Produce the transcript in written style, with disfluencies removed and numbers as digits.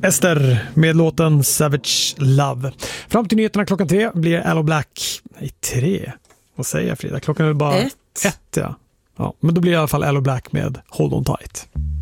Ester med låten Savage Love. Fram till nyheterna klockan 3 blir Aloe Black. Nej, 3. Vad säger jag, Frida? Klockan är bara 1. Ja. Men då blir i alla fall Aloe Black med Hold On Tight.